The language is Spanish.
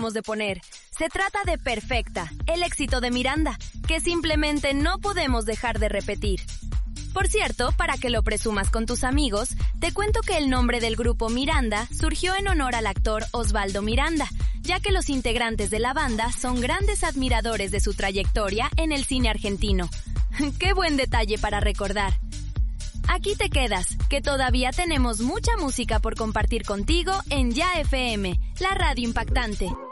acabamos de poner. Se trata de Perfecta, el éxito de Miranda, que simplemente no podemos dejar de repetir. Por cierto, para que lo presumas con tus amigos, te cuento que el nombre del grupo Miranda surgió en honor al actor Osvaldo Miranda, ya que los integrantes de la banda son grandes admiradores de su trayectoria en el cine argentino. ¡Qué buen detalle para recordar! Aquí te quedas, que todavía tenemos mucha música por compartir contigo en Ya FM, la radio impactante.